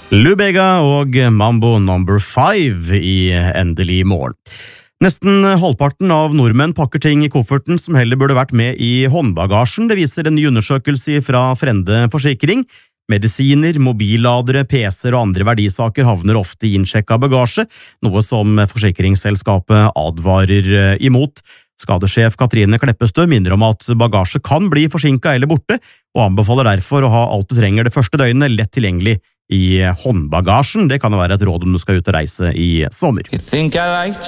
Lubega og Mambo number 5 i endelig mål. Nesten halvparten av nordmenn pakker ting i kofferten som heller burde vært med i håndbagasjen. Det viser en ny undersøkelse fra Frende Forsikring. Medisiner, mobilladere, PC-er og andre verdisaker havner ofte i innsjekka bagasje, noe som forsikringsselskapet advarer imot. Skadesjef Katrine Kleppestø minner om at bagasje kan bli forsinket eller borte, og anbefaler derfor å ha alt du trenger det første døgnet lett tilgjengelig i håndbagasjen. Det kan jo være et råd om du skal ut og reise i sommer.